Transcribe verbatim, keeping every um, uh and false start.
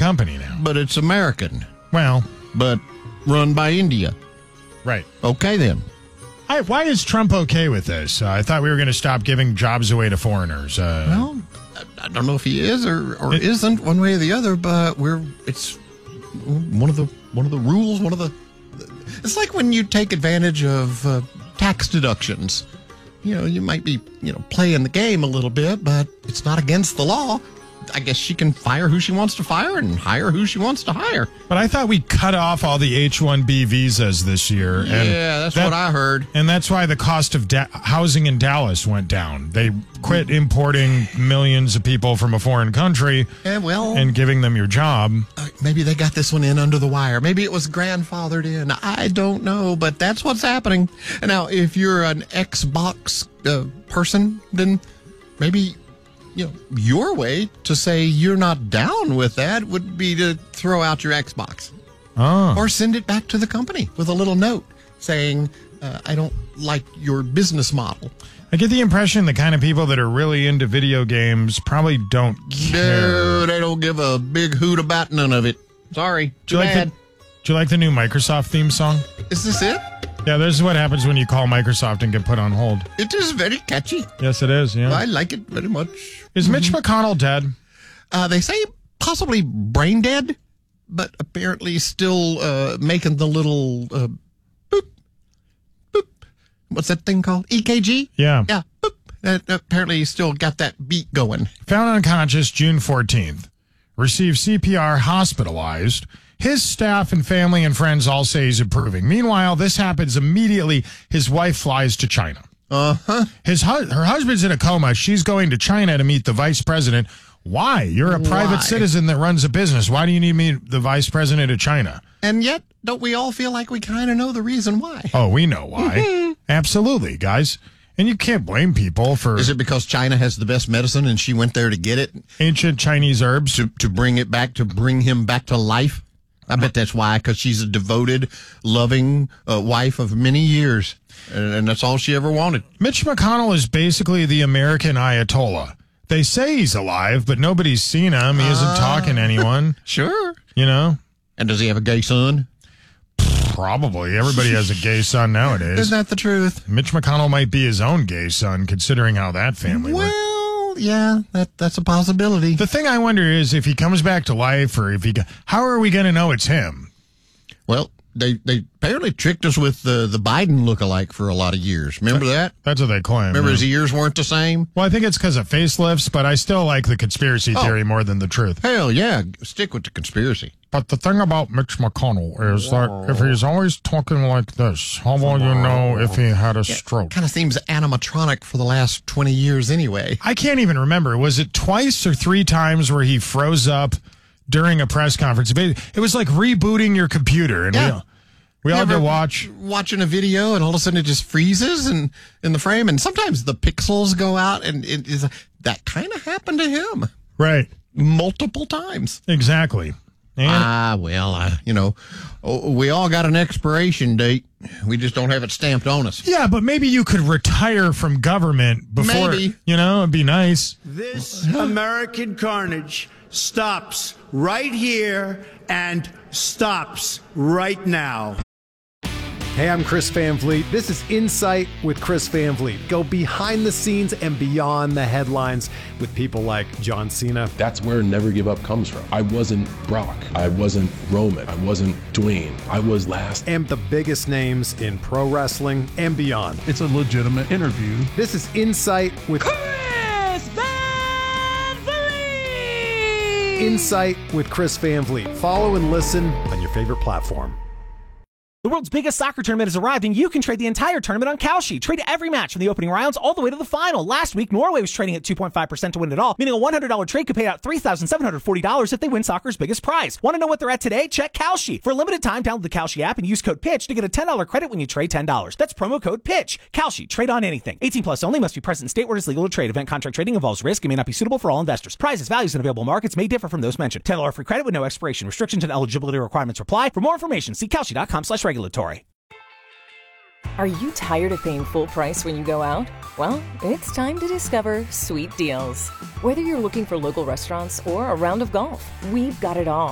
company now. But it's American. Well, but run by India. Right. Okay, then. I, why is Trump okay with this? Uh, I thought we were going to stop giving jobs away to foreigners. Uh, well, I don't know if he is or, or it, isn't one way or the other, but we're it's one of the one of the rules. One of the it's like when you take advantage of uh, tax deductions. You know, you might be you know playing the game a little bit, but it's not against the law. I guess she can fire who she wants to fire and hire who she wants to hire. But I thought we cut off all the H one B visas this year. And yeah, that's that, what I heard. And that's why the cost of da- housing in Dallas went down. They quit importing millions of people from a foreign country yeah, well, and giving them your job. Uh, maybe they got this one in under the wire. Maybe it was grandfathered in. I don't know, but that's what's happening. And now, if you're an Xbox uh, person, then maybe... You know, your way to say you're not down with that would be to throw out your Xbox. Oh. Or send it back to the company with a little note saying, uh, I don't like your business model. I get the impression the kind of people that are really into video games probably don't care. No, they don't give a big hoot about none of it. Sorry. Do you, like the, do you like the new Microsoft theme song? Is this it? Yeah, this is what happens when you call Microsoft and get put on hold. It is very catchy. Yes, it is, yeah. I like it very much. Is Mitch mm-hmm. McConnell dead? Uh, they say possibly brain dead, but apparently still uh, making the little uh, boop, boop. What's that thing called? E K G? Yeah. Yeah, boop. Uh, apparently he's still got that beat going. Found unconscious June fourteenth. Received C P R, hospitalized. His staff and family and friends all say he's improving. Meanwhile, this happens immediately. His wife flies to China. Uh-huh. His hu- Her husband's in a coma. She's going to China to meet the vice president. Why? You're a private Why? citizen that runs a business. Why do you need to meet the vice president of China? And yet, don't we all feel like we kind of know the reason why? Oh, we know why. Absolutely, guys. And you can't blame people for... Is it because China has the best medicine and she went there to get it? Ancient Chinese herbs? To, to bring it back, to bring him back to life? I bet that's why, because she's a devoted, loving uh, wife of many years, and, and that's all she ever wanted. Mitch McConnell is basically the American Ayatollah. They say he's alive, but nobody's seen him. He isn't uh, talking to anyone. Sure. You know? And does he have a gay son? Probably. Everybody has a gay son nowadays. Isn't that the truth? Mitch McConnell might be his own gay son, considering how that family well, works. Yeah, that that's a possibility. The thing I wonder is if he comes back to life, or if he, how are we going to know it's him? Well, they they apparently tricked us with the the Biden lookalike for a lot of years. Remember that? That's what they claim. Remember yeah. his ears weren't the same? Well, I think it's because of facelifts, but I still like the conspiracy theory oh. more than the truth. Hell yeah, stick with the conspiracy. But the thing about Mitch McConnell is Whoa. that if he's always talking like this, how will you know if he had a yeah, stroke? Kind of seems animatronic for the last twenty years anyway. I can't even remember. Was it twice or three times where he froze up during a press conference? It was like rebooting your computer. And yeah. we, we all had to watch. Watching a video and all of a sudden it just freezes and in the frame. And sometimes the pixels go out and it is that kind of happened to him. Right. Multiple times. Exactly. And ah, well, uh, you know, we all got an expiration date. We just don't have it stamped on us. Yeah, but maybe you could retire from government before, maybe. You know, it'd be nice. This American carnage stops right here and stops right now. Hey, I'm Chris Van Vliet. This is Insight with Chris Van Vliet. Go behind the scenes and beyond the headlines with people like John Cena. That's where Never Give Up comes from. I wasn't Brock. I wasn't Roman. I wasn't Dwayne. I was last. And the biggest names in pro wrestling and beyond. It's a legitimate interview. This is Insight with Chris Van Vliet. Insight with Chris Van Vliet. Follow and listen on your favorite platform. The world's biggest soccer tournament has arrived, and you can trade the entire tournament on Kalshi. Trade every match from the opening rounds all the way to the final. Last week, Norway was trading at two point five percent to win it all, meaning a one hundred dollars trade could pay out three thousand seven hundred forty dollars if they win soccer's biggest prize. Want to know what they're at today? Check Kalshi. For a limited time, download the Kalshi app and use code PITCH to get a ten dollars credit when you trade ten dollars. That's promo code PITCH. Kalshi. Trade on anything. eighteen plus only. Must be present in state where it is legal to trade. Event contract trading involves risk and may not be suitable for all investors. Prizes, values, and available markets may differ from those mentioned. ten dollars free credit with no expiration. Restrictions and eligibility requirements apply. For more information, see Kalshi.com slash regulatory. Are you tired of paying full price when you go out? Well, it's time to discover Sweet Deals. Whether you're looking for local restaurants or a round of golf, we've got it all.